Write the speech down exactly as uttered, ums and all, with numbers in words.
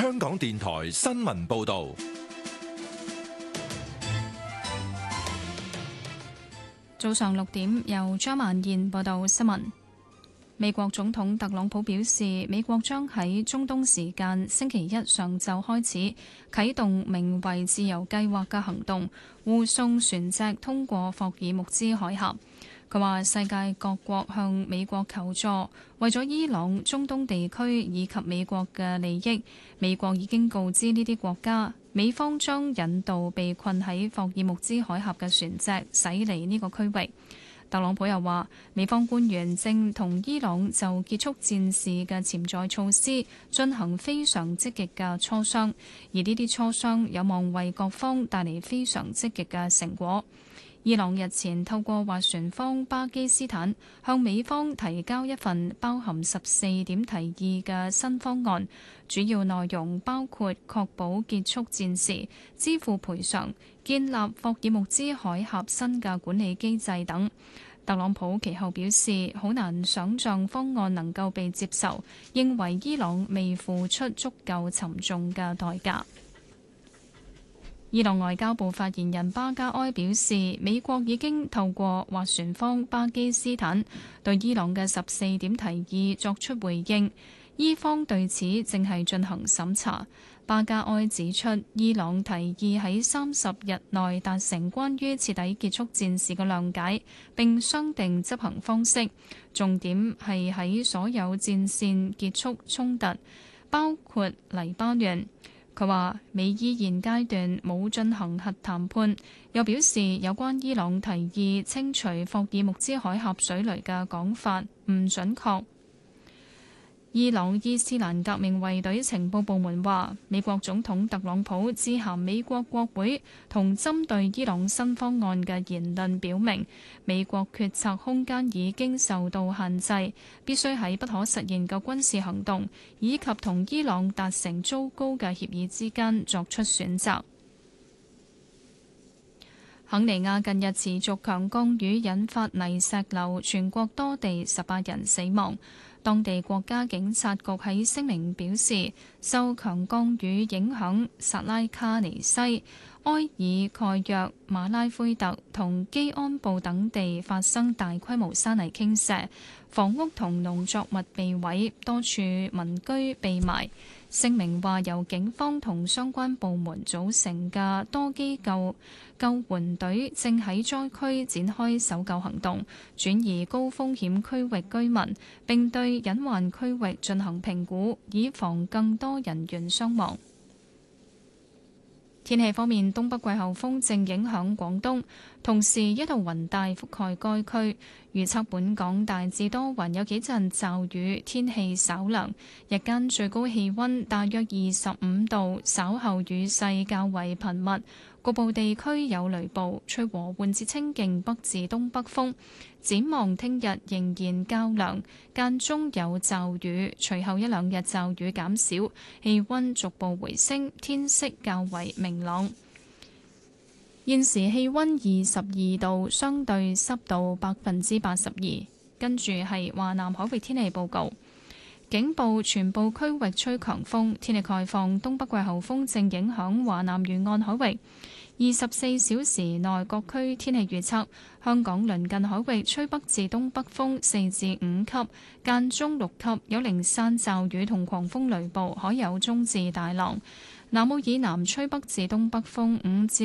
香港電台新聞報道。 早上六點，由張曼燕報道新聞。美國總統特朗普表示，美國將喺中東時間星期一上晝開始啟動名為自由計劃嘅行動，護送船隻通過霍爾木茲海峽。佢話世界各國向美國求助，為咗伊朗、中東地區以及美國嘅利益，美國已經告知呢啲國家，美方將引導被困喺霍爾木茲海峽嘅船隻駛離呢個區域。特朗普又話，美方官員正同伊朗就結束戰事嘅潛在措施進行非常積極嘅磋商，而呢啲磋商有望為各方帶嚟非常積極嘅成果。伊朗日前透過斡旋方巴基斯坦向美方提交一份包含十四點提議嘅新方案，主要內容包括確保結束戰事、支付賠償、建立霍爾木茲海峽新嘅管理機制等。特朗普其後表示，好難想像方案能夠被接受，認為伊朗未付出足夠沉重嘅代價。伊朗外交部發言人巴加埃表示，美國已經透過斡旋方巴基斯坦對伊朗嘅十四點提議作出回應，伊方對此正係進行審查。巴加埃指出，伊朗提議喺三十日內達成關於徹底結束戰事嘅諒解，並商定執行方式，重點係喺所有戰線結束衝突，包括黎巴嫩。佢話美伊現階段冇進行核談判，又表示有關伊朗提議清除霍爾木茲海峽水雷嘅講法唔準確。伊朗伊斯蘭革命衛隊情報部門話，美國總統特朗普致函美國國會，同針對伊朗新方案嘅言論表明，美國決策空間已經受到限制，必須喺不可實現嘅軍事行動以及同伊朗達成糟糕嘅協議之間作出選擇。肯尼亞近日持續強降雨引發泥石流，全國多地十八人死亡。當地國家警察局喺聲明表示，受強降雨影響，薩拉卡尼西、埃爾蓋約、馬拉奎特同基安布等地發生大規模山泥傾瀉，房屋同農作物被毀，多處民居被埋。聲明話，由警方同相關部門組成嘅多機構救援隊正喺災區展開搜救行動，轉移高風險區域居民，並對隱患區域進行評估，以防更多人員傷亡。天氣方面，東北季候風正影響廣東，同時一道雲帶覆蓋該區。預測本港大致多雲，有幾陣驟雨，天氣稍涼。日間最高氣溫大約二十五度，稍後雨勢較為頻密，局部地區有雷暴，吹和緩至清勁北至東北風。展望聽日仍然較涼，間中有驟雨，隨後一兩日驟雨減少，氣溫逐步回升，天色較為明朗。現時氣溫二十二度，相對濕度百分之八十二。跟住係華南海域天氣報告，警報全部區域吹強風，天氣概況，東北季候風正影響華南沿岸海域。二十四小時內各區天氣預測：香港鄰近海域吹北至東北風四至五級，間中六級，有零散驟雨同狂風雷暴，海有中至大浪。南澳以南吹北至東北風五至